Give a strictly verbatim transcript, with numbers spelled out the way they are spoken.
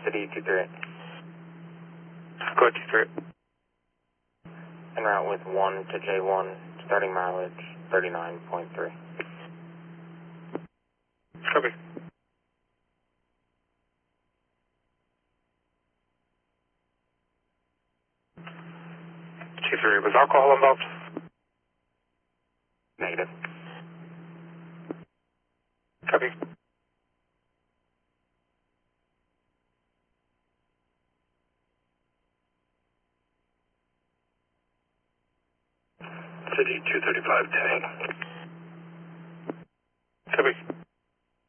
City two three eight. Go two three eight. En route with one to J one, starting mileage thirty-nine point three. Copy. two three eight, was alcohol involved? Negative. Copy. City two thirty-five, ten eight. Copy.